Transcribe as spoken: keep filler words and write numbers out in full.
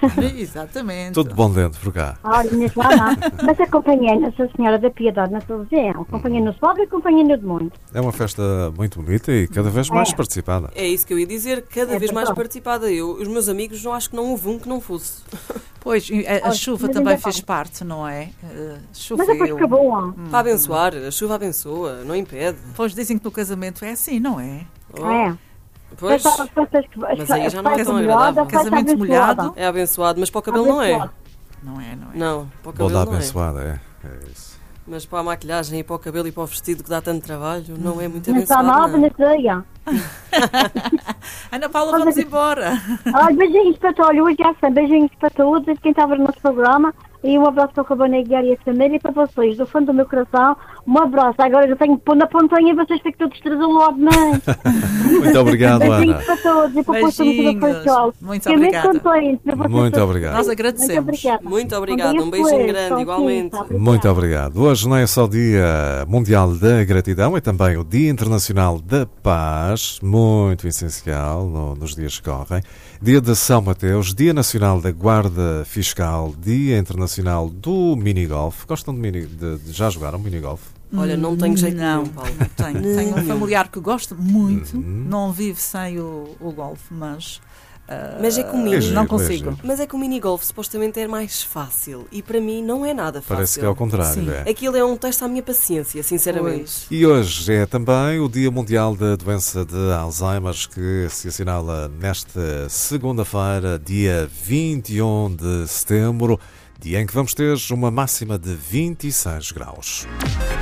Exatamente. Tudo bom dentro por cá. Olha, mesmo lá não. Mas acompanhei Nossa Senhora da Piedade na televisão. Acompanhei no Sol e acompanhei no Demônio. É uma festa muito bonita e cada vez mais É. participada. É isso que eu ia dizer, cada É vez mais verdade. participada. Eu, os meus amigos, não acho que não houve um que não fosse. Pois, a, a Olha, chuva mas também ainda fez bem. parte, não é? Uh, Mas choveu. depois acabou, ó. Para abençoar, a chuva abençoa, não impede. Pois dizem que no casamento é assim, não é? Oh, É. Pois, Mas, as festas que- as Mas aí já não é festas tão molhadas, agradável. a festa Casamento abençoada. molhado. é abençoado, mas para o cabelo não é. Abençoada. Não é, não é? Não, para o Boda cabelo não é. abençoada, é. É isso. Mas para a maquilhagem e para o cabelo e para o vestido que dá tanto trabalho, não é muito Não está abençoado. nada não. na ceia. Ana Paula, vamos embora. Olha, beijinhos para todos. Hoje já sei. Beijinhos para todos. E quem estava no nosso programa. E um abraço para o Cabana Guiar e a família e para vocês. Do fundo do meu coração, um abraço. Agora eu tenho que pôr na pontinha e vocês ficam todos trasalados, não é? Muito obrigado, Ana. Beijinhos para todos. E para o posto Beijinhos. do pessoal. Muito Fiquei muito obrigada. contente por vocês Muito todos. obrigado. Nós Muito agradecemos. obrigada. Muito obrigada, um dia beijinho feliz, grande, com igualmente. licença. Muito obrigado. Hoje não é só o Dia Mundial da Gratidão, é também o Dia Internacional da Paz, muito essencial no- nos dias que correm. Dia de São Mateus, Dia Nacional da Guarda Fiscal, Dia Internacional do Minigolf. Gostam de, mini, de, de já jogaram minigolf? Olha, não tenho jeito Não, nenhum, Paulo. não tenho. Tenho um Nenhum. familiar que gosta muito, Uhum. não vive sem o, o golfe, mas ah, Mas é que o mini- É giro, não é consigo. giro. Mas é que o minigolf supostamente é mais fácil e para mim não é nada fácil. Parece que é ao contrário, Sim. é. Aquilo é um teste à minha paciência, sinceramente. Pois. E hoje é também o Dia Mundial da Doença de Alzheimer, que se assinala nesta segunda-feira, dia vinte e um de setembro, dia em que vamos ter uma máxima de vinte e seis graus.